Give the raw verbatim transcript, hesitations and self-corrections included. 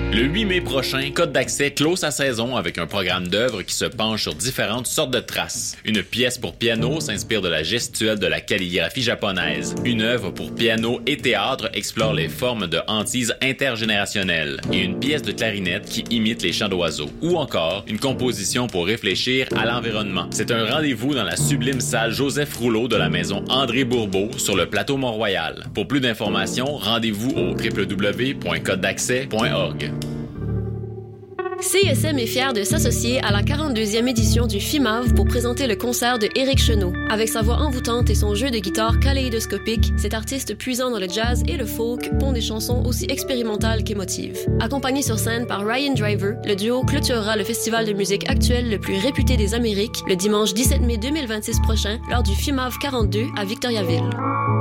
Le huit mai prochain, Code d'Accès clôt sa saison avec un programme d'œuvres qui se penche sur différentes sortes de traces. Une pièce pour piano s'inspire de la gestuelle de la calligraphie japonaise. Une œuvre pour piano et théâtre explore les formes de hantise intergénérationnelle. Et une pièce de clarinette qui imite les chants d'oiseaux. Ou encore, une composition pour réfléchir à l'environnement. C'est un rendez-vous dans la sublime salle Joseph Rouleau de la maison André Bourbeau sur le plateau Mont-Royal. Pour plus d'informations, rendez-vous au w w w point code d'accès point org. C S M est fier de s'associer à la quarante-deuxième édition du F I M A V pour présenter le concert de Éric Chenot. Avec sa voix envoûtante et son jeu de guitare kaléidoscopique, cet artiste puisant dans le jazz et le folk pond des chansons aussi expérimentales qu'émotives. Accompagné sur scène par Ryan Driver, le duo clôturera le festival de musique actuel le plus réputé des Amériques le dimanche dix-sept mai deux mille vingt-six prochain lors du F I M A V quarante-deux à Victoriaville.